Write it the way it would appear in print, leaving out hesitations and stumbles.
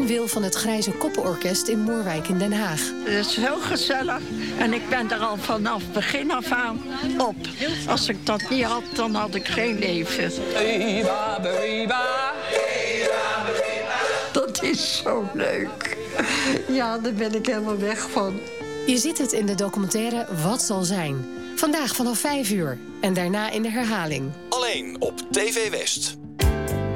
Wil van het Grijze Koppenorkest in Moerwijk in Den Haag. Het is zo gezellig en ik ben er al vanaf begin af aan op. Als ik dat niet had, dan had ik geen leven. Dat is zo leuk. Ja, daar ben ik helemaal weg van. Je ziet het in de documentaire Wat zal zijn. Vandaag vanaf 5 uur en daarna in de herhaling. Alleen op TV West.